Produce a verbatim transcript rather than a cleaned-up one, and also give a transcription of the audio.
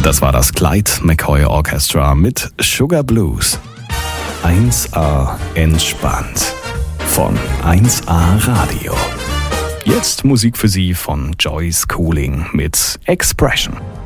Das war das Clyde McCoy Orchestra mit Sugar Blues. eins A entspannt von eins A Radio. Jetzt Musik für Sie von Joyce Cooling mit Expression.